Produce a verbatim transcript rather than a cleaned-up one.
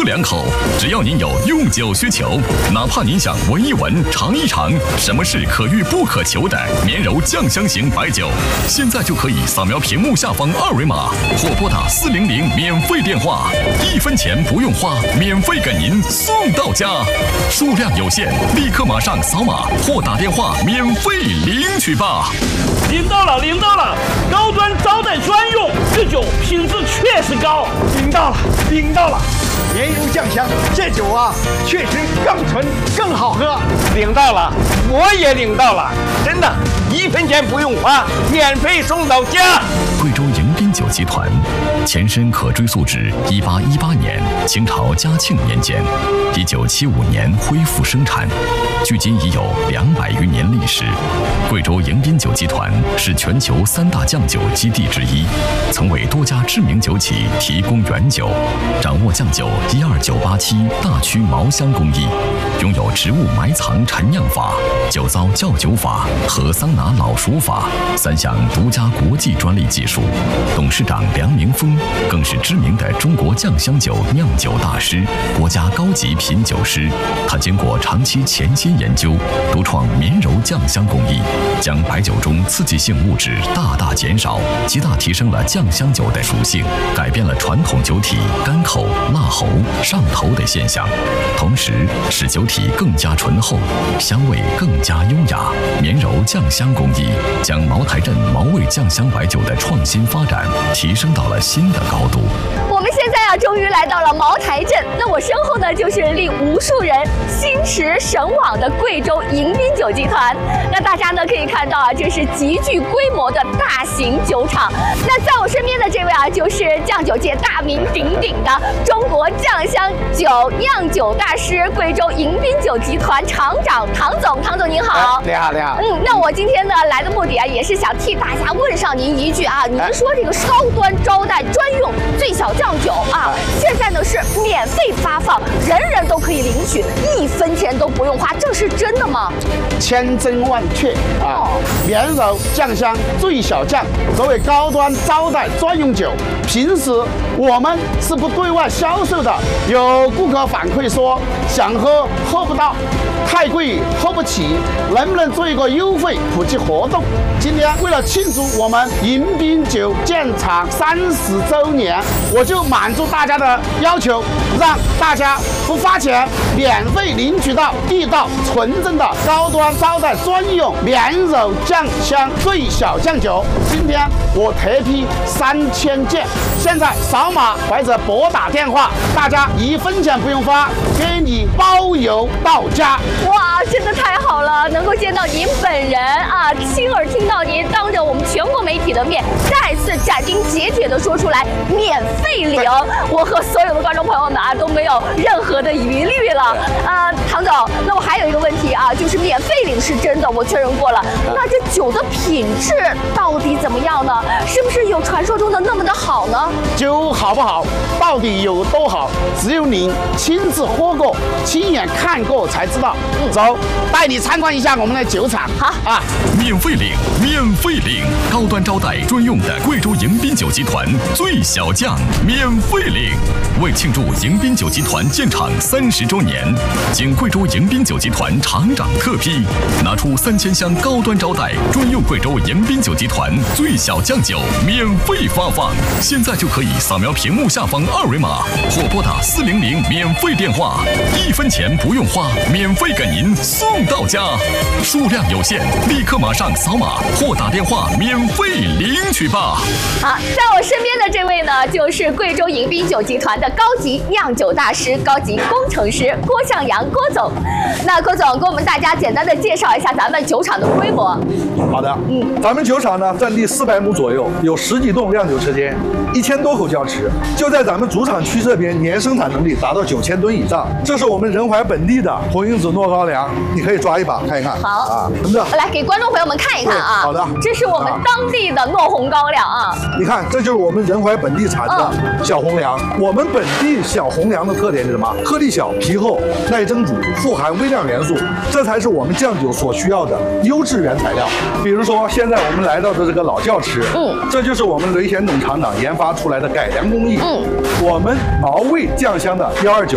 两口。只要您有用酒需求，哪怕您想闻一闻、尝一尝什么是可遇不可求的绵柔酱香型白酒，现在就可以扫描屏幕下方二维码，或拨打四零零免费电话，一分钱不用花，免费给您送到家。数量有限，立刻马上扫码或打电话免费领取吧。 领到了，领到了，高端招待专用，这酒品质确实高。 领到了，领到了，绵柔酱香，这酒啊，确实更纯更好喝。 领到了，我也领到了，真的，一分钱不用花，免费送到家。 贵州迎宾酒集团前身可追溯至一八一八年清朝嘉庆年间，一九七五年恢复生产，距今已有两百余年历史。贵州迎宾酒集团是全球三大酱酒基地之一，曾为多家知名酒企提供原酒，掌握酱酒一二九八七大曲毛香工艺，拥有植物埋藏陈酿法、酒糟校酒法和桑拿老熟法三项独家国际专利技术。董事长梁明峰更是知名的中国酱香酒酿酒大师、国家高级品酒师。他经过长期潜心研究，独创绵柔酱香工艺，将白酒中刺激性物质大大减少，极大提升了酱香酒的属性，改变了传统酒体干口、辣喉、上头的现象，同时使酒体更加醇厚，香味更加优雅。绵柔酱香工艺将茅台镇毛味酱香白酒的创新发展提升到了新的高度。 我们现在啊，终于来到了茅台镇。那我身后呢，就是令无数人心驰神往的贵州迎宾酒集团。那大家呢可以看到啊，这是极具规模的大型酒厂。那在我身边的这位啊，就是酱酒界大名鼎鼎的中国酱香酒酿酒大师、贵州迎宾酒集团厂长唐总。唐总您好。 你好，你好。 嗯，那我今天呢来的目的啊，也是想替大家问上您一句啊，您说这个高端招待专用最小酱酒啊，现在呢是免费发放，人人都可以领取，一分钱都不用花，这是真的吗？ 千真万确啊！绵柔酱香最小酱作为高端招待专用酒，平时我们是不对外销售的。有顾客反馈说想喝喝不到，太贵喝不起，能不能做一个优惠普及活动？今天为了庆祝我们迎宾酒建厂三十周年，我就满足大家的要求，让大家不花钱免费领取到地道纯正的高端招待专用绵柔酱香最小酱酒。今天我特批三千件，现在扫码或者拨打电话，大家一分钱不用花，给你包邮到家。 哇，真的太好了，能够见到您本人啊，亲耳听到您当着我们全国媒体的面，再次斩钉截铁地说出来免费领，我和所有的观众朋友们啊都没有任何的疑虑了。呃，唐总，那我还有一个问题啊，就是免费领是真的，我确认过了，那这酒的品质到底怎么样呢？是不是有传说中的那么的好呢？ 酒好不好，到底有多好，只有您亲自喝过、亲眼看过才知道。走，带你参观一下我们的酒厂。 好啊， 免费领，免费领，高端招待专用的贵州迎宾酒集团最小酱免费领。为庆祝迎宾酒集团建厂三十周年，经贵州迎宾酒集团厂长特批，拿出三千箱高端招待专用贵州迎宾酒集团最小酱酒免费发放。现在就可以扫描屏幕下方二维码，或拨打四零零免费电话，一分钱不用花，免费给您送到家。数量有限，立刻马上扫码或打电话免费领取吧。 好，在我身边的这位呢，就是贵州迎宾酒集团的高级酿酒大师、高级工程师郭向阳郭总。那郭总给我们大家简单的介绍一下咱们酒厂的规模。 好的，嗯，咱们酒厂呢占地四百亩左右，有十几栋酿酒车间，一千多口窖池，就在咱们主厂区这边，年生产能力达到九千吨以上。这是我们仁怀本地的红英子糯高粱，你可以抓一把看一看。 好啊，真的。 来给观众朋友们看一看啊。 好的， 这是我们当地的糯红高粱啊。 你看，这就是我们仁怀本地产的小红粮。嗯、我们本地小红粮的特点是什么？颗粒小、皮厚、耐蒸煮，富含微量元素，这才是我们酱酒所需要的优质原材料。比如说，现在我们来到的这个老窖池，嗯，这就是我们雷贤董厂长研发出来的改良工艺。嗯，我们毛味酱香的幺二九。